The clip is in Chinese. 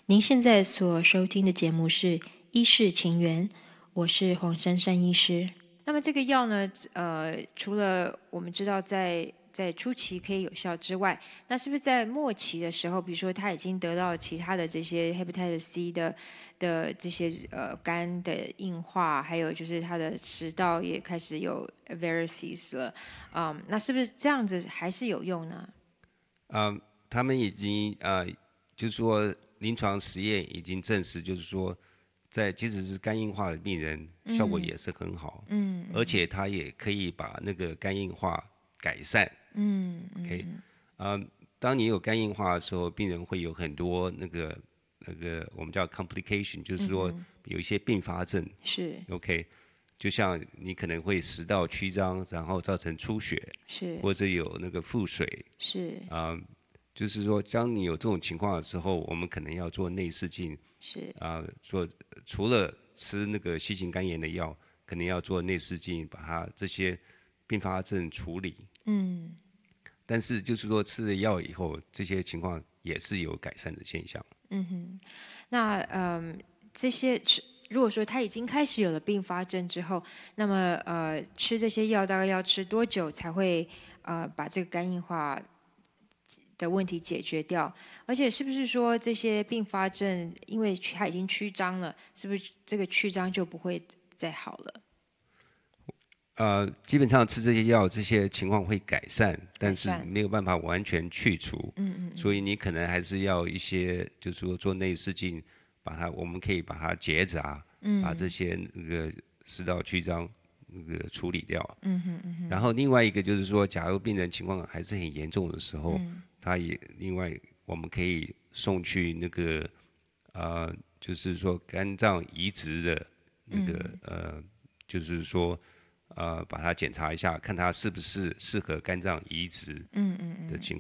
您现在所收听的节目是《医事情缘》，我是黄珊珊医师。那么这个药呢，除了我们知道在初期可以有效之外，那是不是在末期的时候，比如说他已经得到其他的这些 hepatitis C 的这些肝的硬化，还有就是他的食道也开始有 varices 了，那是不是这样子还是有用呢？ 他们已经就是说临床实验已经证实，就是说即使是肝硬化的病人，效果也是很好，而且它也可以把那个肝硬化改善。OK，当你有肝硬化的时候，病人会有很多那个我们叫 complication，就是说有一些并发症。 是 OK，就像你可能会食道曲张，然后造成出血， 是或者有那个腹水。 是就是说，当你有这种情况的时候，我们可能要做内视镜， 是除了吃那个新型肝炎的药，可能要做内视镜，把它这些并发症处理。但是就是说，吃了药以后，这些情况也是有改善的现象。 那这些如果说他已经开始有了并发症之后，那么吃这些药大概要吃多久才会把这个肝硬化的问题解决掉？而且是不是说这些并发症，因为它已经曲张了，是不是这个曲张就不会再好了？ 基本上吃这些药，这些情况会改善，但是改善， 没有办法完全去除。所以你可能还是要一些，就是说做内视镜，我们可以把它结扎，把这些那个食道曲张那个处理掉。然后另外一个就是说，假如病人情况还是很严重的时候，他也另外我们可以送去那个就是说肝脏移植的那个就是说把它检查一下，看它是不是适合肝脏移植的情